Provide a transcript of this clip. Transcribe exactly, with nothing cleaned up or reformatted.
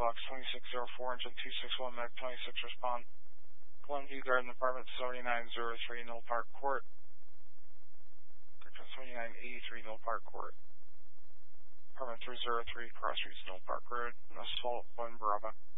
Box twenty-six oh four, engine two six one, Meg twenty-six, respond. Glenview Garden Apartment seventy-nine oh three, Knoll Park Court. seventy-nine eighty-three, Knoll Park Court. Apartment three oh three, Cross Streets, Knoll Park Road. Assault one Bravo.